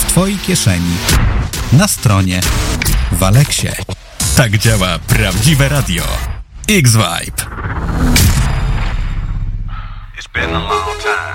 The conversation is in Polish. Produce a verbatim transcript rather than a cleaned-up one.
Twojej kieszeni, na stronie, w Aleksie. Tak działa prawdziwe radio. X-Vibe. It's been a long time.